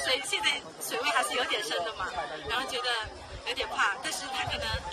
所以现在水位还是有点深的嘛，然后觉得有点怕，但是他可能